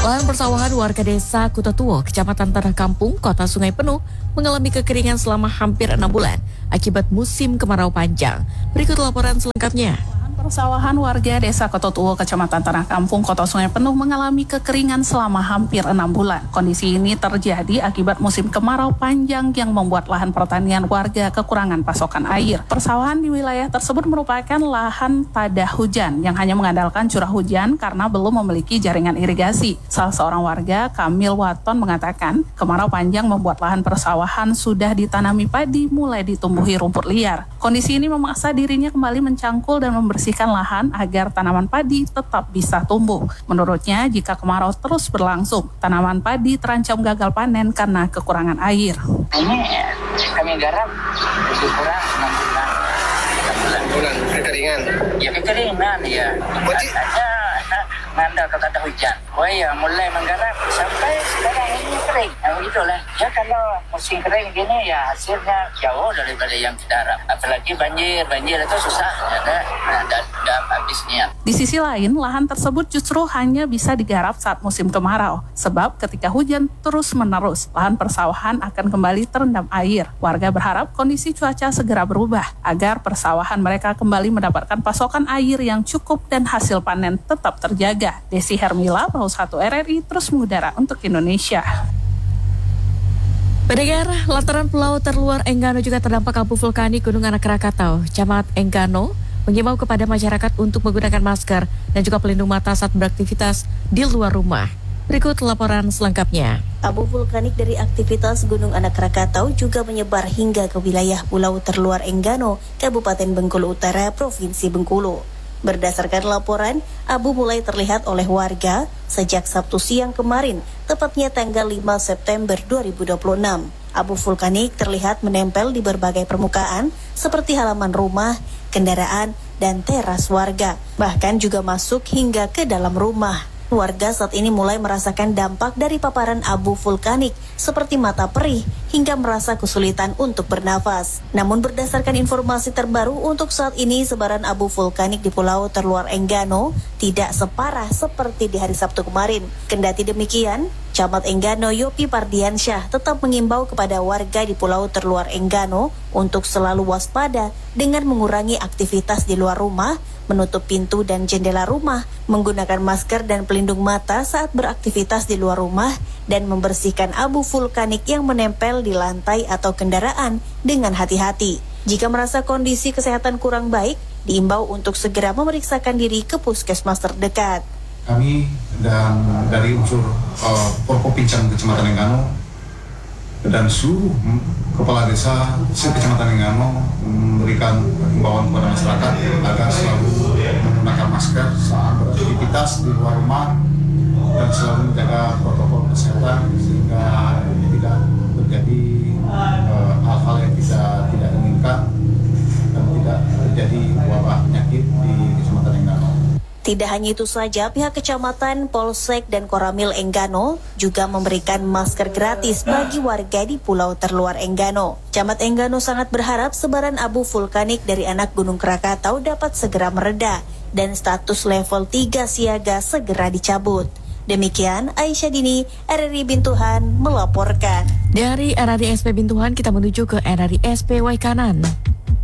Lahan persawahan warga desa Kutatuo, Kecamatan Tanah Kampung, Kota Sungai Penuh, mengalami kekeringan selama hampir 6 bulan akibat musim kemarau panjang. Berikut laporan selengkapnya. Persawahan warga desa Kutatuo, Kecamatan Tanah Kampung, Kota Sungai Penuh mengalami kekeringan selama hampir 6 bulan. Kondisi ini terjadi akibat musim kemarau panjang yang membuat lahan pertanian warga kekurangan pasokan air. Persawahan di wilayah tersebut merupakan lahan tada hujan yang hanya mengandalkan curah hujan karena belum memiliki jaringan irigasi. Salah seorang warga, Kamil Waton, mengatakan kemarau panjang membuat lahan persawahan sudah ditanami padi mulai ditumbuhi rumput liar. Kondisi ini memaksa dirinya kembali mencangkul dan membersihkan lahan agar tanaman padi tetap bisa tumbuh. Menurutnya, jika kemarau terus berlangsung, tanaman padi terancam gagal panen karena kekurangan air. Ini kami garap lebih kurang 6 bulan. Kekeringan? Ya kekeringan ya. Hanya ngandal kata hujan. Oh ya, mulai menggarap sampai sekarang ini kering. Begitulah. Ya kalau musim kering gini ya hasilnya jauh daripada yang kita harap. Apalagi banjir itu susah. Ada habisnya. Di sisi lain, lahan tersebut justru hanya bisa digarap saat musim kemarau. Sebab ketika hujan terus-menerus, lahan persawahan akan kembali terendam air. Warga berharap kondisi cuaca segera berubah agar persawahan mereka kembali mendapatkan pasokan air yang cukup dan hasil panen tetap terjaga. Desi Hermila, Paus 1 RRI, terus mengudara untuk Indonesia. Pendengar, lantaran pulau terluar Enggano juga terdampak abu vulkanik Gunung Anak Krakatau. Camat Enggano mengimbau kepada masyarakat untuk menggunakan masker dan juga pelindung mata saat beraktivitas di luar rumah. Berikut laporan selengkapnya. Abu vulkanik dari aktivitas Gunung Anak Krakatau juga menyebar hingga ke wilayah pulau terluar Enggano, Kabupaten Bengkulu Utara, Provinsi Bengkulu. Berdasarkan laporan, abu mulai terlihat oleh warga sejak Sabtu siang kemarin, tepatnya tanggal 5 September 2026. Abu vulkanik terlihat menempel di berbagai permukaan seperti halaman rumah, kendaraan, dan teras warga. Bahkan juga masuk hingga ke dalam rumah. Warga saat ini mulai merasakan dampak dari paparan abu vulkanik seperti mata perih hingga merasa kesulitan untuk bernafas. Namun berdasarkan informasi terbaru untuk saat ini sebaran abu vulkanik di pulau terluar Enggano tidak separah seperti di hari Sabtu kemarin. Kendati demikian, Camat Enggano Yopi Pardiansyah tetap mengimbau kepada warga di pulau terluar Enggano untuk selalu waspada dengan mengurangi aktivitas di luar rumah, menutup pintu dan jendela rumah, menggunakan masker dan pelindung mata saat beraktivitas di luar rumah, dan membersihkan abu vulkanik yang menempel di lantai atau kendaraan dengan hati-hati. Jika merasa kondisi kesehatan kurang baik, diimbau untuk segera memeriksakan diri ke puskesmas terdekat. Kami dan dari unsur Forkopincang Kecamatan Enggano dan seluruh kepala desa Kecamatan Enggano memberikan himbauan kepada masyarakat agar selalu menggunakan masker saat beraktivitas di luar rumah dan selalu menjaga protokol kesehatan sehingga tidak terjadi hal-hal yang tidak diinginkan dan tidak terjadi wabah penyakit di Kecamatan Enggano. Tidak hanya itu saja, pihak kecamatan, Polsek, dan Koramil Enggano juga memberikan masker gratis bagi warga di pulau terluar Enggano. Camat Enggano sangat berharap sebaran abu vulkanik dari anak Gunung Krakatau dapat segera mereda dan status level 3 siaga segera dicabut. Demikian Aisyah Dini, RRI Bintuhan melaporkan. Dari RRI SP Bintuhan kita menuju ke RRI SP Waikanan.